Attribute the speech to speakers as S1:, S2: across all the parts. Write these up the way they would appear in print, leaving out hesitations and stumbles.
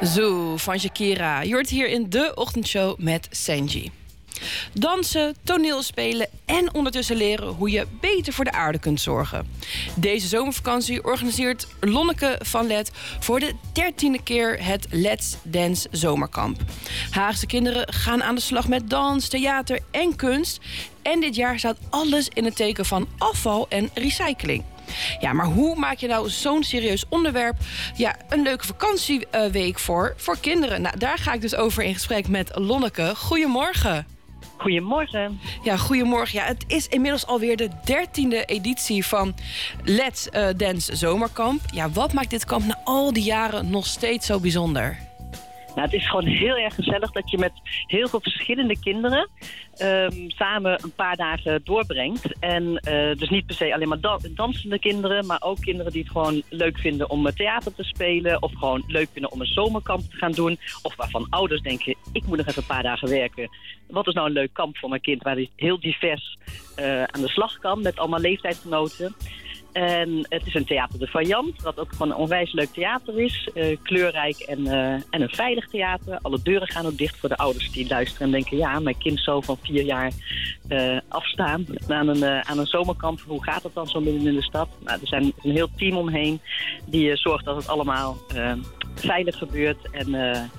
S1: Zo, van Shakira. Je hoort hier in de ochtendshow met Sanji. Dansen, toneel spelen en ondertussen leren hoe je beter voor de aarde kunt zorgen. Deze zomervakantie organiseert Lonneke van Let voor de 13e keer het Let's Dance Zomerkamp. Haagse kinderen gaan aan de slag met dans, theater en kunst. En dit jaar staat alles in het teken van afval en recycling. Ja, maar hoe maak je nou zo'n serieus onderwerp een leuke vakantieweek voor kinderen? Nou, daar ga ik dus over in gesprek met Lonneke. Goedemorgen.
S2: Goedemorgen.
S1: Ja, goedemorgen. Ja, het is inmiddels alweer de 13e editie van Let's Dance Zomerkamp. Ja, wat maakt dit kamp na al die jaren nog steeds zo bijzonder?
S2: Nou, het is gewoon heel erg gezellig dat je met heel veel verschillende kinderen samen een paar dagen doorbrengt. En dus niet per se alleen maar dansende kinderen, maar ook kinderen die het gewoon leuk vinden om theater te spelen. Of gewoon leuk vinden om een zomerkamp te gaan doen. Of waarvan ouders denken, ik moet nog even een paar dagen werken. Wat is nou een leuk kamp voor mijn kind waar hij heel divers aan de slag kan met allemaal leeftijdsgenoten. En het is een Theater de Variant, wat ook gewoon een onwijs leuk theater is. Kleurrijk en een veilig theater. Alle deuren gaan ook dicht voor de ouders die luisteren en denken, ja, mijn kind zo van 4 jaar afstaan aan een zomerkamp. Hoe gaat het dan zo midden in de stad? Nou, er zijn een heel team omheen die zorgt dat het allemaal veilig gebeurt. En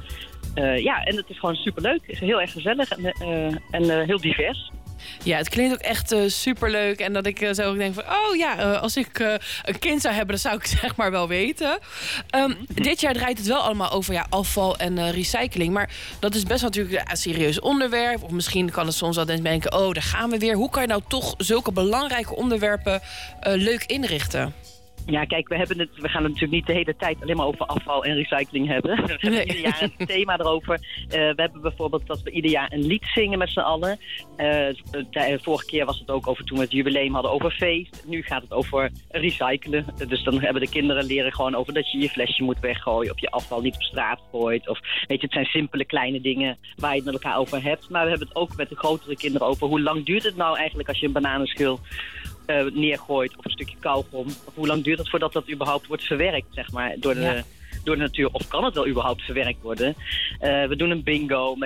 S2: het is gewoon superleuk. Het is heel erg gezellig en heel divers.
S1: Ja, het klinkt ook echt superleuk. En dat ik zo denk van, als ik een kind zou hebben, dan zou ik zeg maar wel weten. Dit jaar draait het wel allemaal over afval en recycling. Maar dat is best wel natuurlijk een serieus onderwerp. Of misschien kan het soms wel denken, daar gaan we weer. Hoe kan je nou toch zulke belangrijke onderwerpen leuk inrichten?
S2: Ja, kijk, we gaan het natuurlijk niet de hele tijd alleen maar over afval en recycling hebben. We hebben ieder jaar een thema erover. We hebben bijvoorbeeld dat we ieder jaar een lied zingen met z'n allen. Vorige keer was het ook over toen we het jubileum hadden over feest. Nu gaat het over recyclen. Dus dan hebben de kinderen leren gewoon over dat je je flesje moet weggooien. Of je afval niet op straat gooit. Of weet je, het zijn simpele kleine dingen waar je het met elkaar over hebt. Maar we hebben het ook met de grotere kinderen over. Hoe lang duurt het nou eigenlijk als je een bananenschil neergooit of een stukje kauwgom? Of hoe lang duurt het voordat dat überhaupt wordt verwerkt, zeg maar, door de natuur? Of kan het wel überhaupt verwerkt worden? We doen een bingo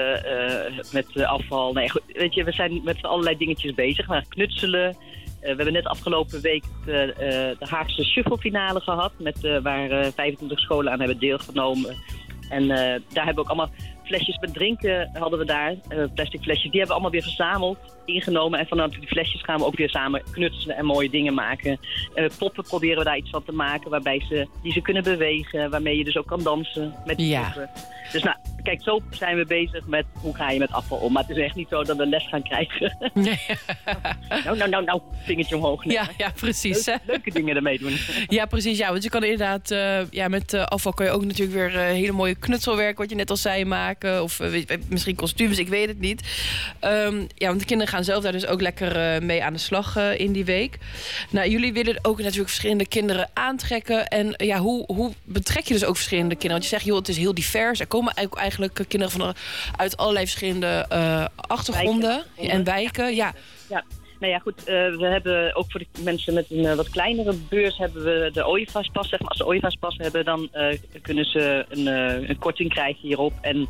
S2: met afval. Nee, goed, weet je, we zijn met allerlei dingetjes bezig. We gaan knutselen. We hebben net afgelopen week de Haagse Shuffle-finale gehad, waar 25 scholen aan hebben deelgenomen. En daar hebben we ook allemaal flesjes met drinken hadden we daar. Plastic flesjes, die hebben we allemaal weer verzameld, ingenomen. En vanuit die flesjes gaan we ook weer samen knutselen en mooie dingen maken. Poppen proberen we daar iets van te maken, die ze kunnen bewegen. Waarmee je dus ook kan dansen met die poppen. Dus nou, kijk, zo zijn we bezig met hoe ga je met afval om. Maar het is echt niet zo dat we les gaan krijgen. Nee. Nou, vingertje omhoog.
S1: Ja, precies.
S2: Leuke dingen ermee doen.
S1: Ja, precies. Ja, want je kan inderdaad, met afval kan je ook natuurlijk weer hele mooie knutselwerk, wat je net al zei, maken. Of misschien kostuums, ik weet het niet. Want de kinderen gaan zelf daar dus ook lekker mee aan de slag in die week. Nou, jullie willen ook natuurlijk verschillende kinderen aantrekken. En hoe betrek je dus ook verschillende kinderen? Want je zegt, het is heel divers. Er komen eigenlijk kinderen uit allerlei verschillende achtergronden en wijken. Ja.
S2: Nou ja, goed. We hebben ook voor de mensen met een wat kleinere beurs hebben we de OIVAS-pas. Zeg maar. Als ze OIVAS-pas hebben, dan kunnen ze een korting krijgen hierop. En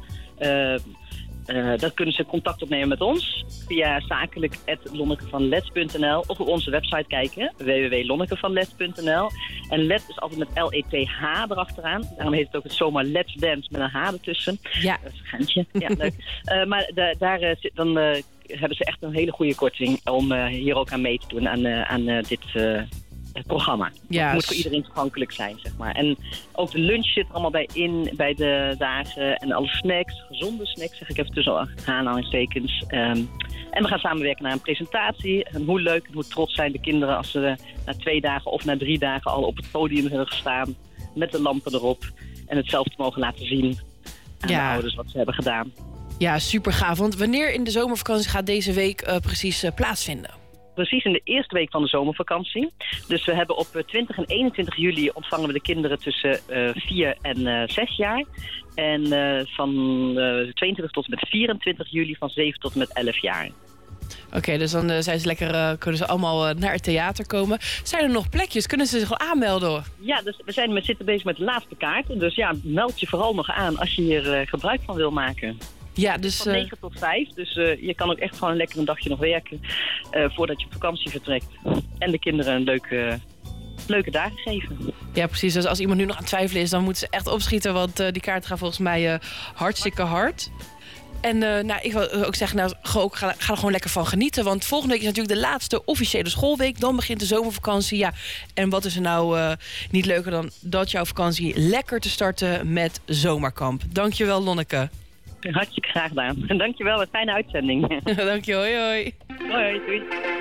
S2: dan kunnen ze contact opnemen met ons via zakelijk@lonnekevanlet.nl of op onze website kijken, www.lonnekevanlet.nl. En let is altijd met L-E-T-H erachteraan. Daarom heet het ook het zomaar Let's Dance met een H ertussen. Ja. Dat is een geintje. Ja, leuk. Maar daar dan hebben ze echt een hele goede korting om hier ook aan mee te doen aan dit programma. Het moet voor iedereen toegankelijk zijn, zeg maar. En ook de lunch zit er allemaal bij de dagen. En alle snacks, gezonde snacks, zeg ik even tussen aanhalingstekens. En we gaan samenwerken naar een presentatie. En hoe leuk en hoe trots zijn de kinderen als ze na 2 dagen of na 3 dagen al op het podium hebben gestaan. Met de lampen erop. En het zelf te mogen laten zien aan de ouders wat ze hebben gedaan. Ja, super gaaf. Want wanneer in de zomervakantie gaat deze week precies plaatsvinden? Precies in de eerste week van de zomervakantie. Dus we hebben op 20 en 21 juli ontvangen we de kinderen tussen 4 en 6 jaar. En van 22 tot en met 24 juli van 7 tot en met 11 jaar.
S1: Oké, dus dan zijn ze lekker, kunnen ze allemaal naar het theater komen. Zijn er nog plekjes? Kunnen ze zich al aanmelden?
S2: Ja, dus we zitten bezig met de laatste kaarten. Dus ja, meld je vooral nog aan als je hier gebruik van wil maken.
S1: Ja, dus
S2: van 9 tot 5. Dus je kan ook echt gewoon lekker een dagje nog werken voordat je op vakantie vertrekt. En de kinderen een leuke dagen geven.
S1: Ja, precies. Dus als iemand nu nog aan het twijfelen is, dan moeten ze echt opschieten. Want die kaarten gaan volgens mij hartstikke hard. En ik wil ook zeggen, ga er gewoon lekker van genieten. Want volgende week is natuurlijk de laatste officiële schoolweek. Dan begint de zomervakantie. Ja, en wat is er nou niet leuker dan dat jouw vakantie lekker te starten met zomerkamp. Dankjewel, Lonneke.
S2: Hartstikke graag gedaan. En dankjewel, wat fijne uitzending.
S1: Dank je, hoi hoi.
S2: Hoi, doei.